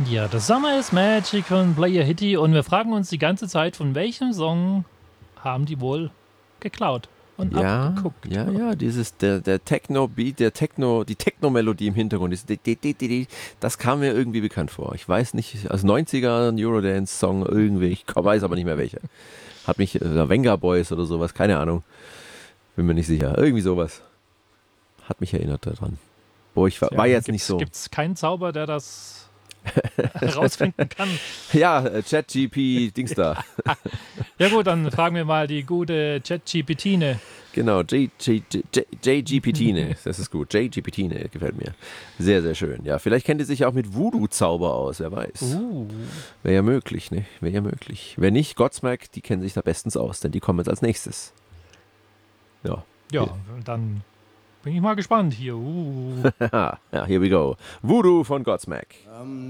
Ja, das Summer is Magic von Player Hitty und wir fragen uns die ganze Zeit, von welchem Song haben die wohl geklaut und abgeguckt. Ja, der Techno-Beat, die Techno-Melodie im Hintergrund, das kam mir irgendwie bekannt vor. Ich weiß nicht, als 90er Eurodance-Song irgendwie, ich weiß aber nicht mehr welcher. Hat mich, Venga Boys oder sowas, keine Ahnung, bin mir nicht sicher. Irgendwie sowas. Hat mich erinnert daran. Boah, ich war jetzt nicht so. Gibt es keinen Zauber, der das herausfinden kann? Ja, ChatGP, Dings da. Ja gut, dann fragen wir mal die gute ChatGPTine. Genau, JGPTine, das ist gut. JGPTine gefällt mir. Sehr, sehr schön. Ja, vielleicht kennt ihr sich auch mit Voodoo-Zauber aus, wer weiß. Wäre ja möglich, ne? Wäre ja möglich. Wenn nicht, Godsmack, die kennen sich da bestens aus, denn die kommen jetzt als nächstes. Ja. Ja, dann bin ich mal gespannt hier. Ja, here we go. Voodoo von Godsmack.